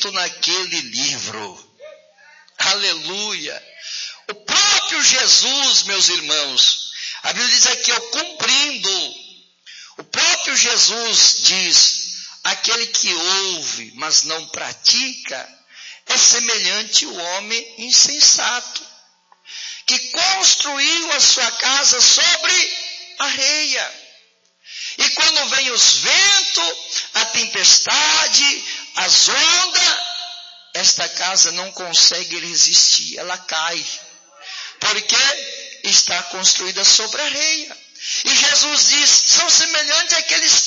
escrito naquele livro. Aleluia! O próprio Jesus, meus irmãos, a Bíblia diz aqui, cumprindo. O próprio Jesus diz, aquele que ouve, mas não pratica, é semelhante ao homem insensato, que construiu a sua casa sobre areia. E quando vem os ventos, a tempestade, as ondas, esta casa não consegue resistir, ela cai. Porque está construída sobre areia. E Jesus diz, são semelhantes àqueles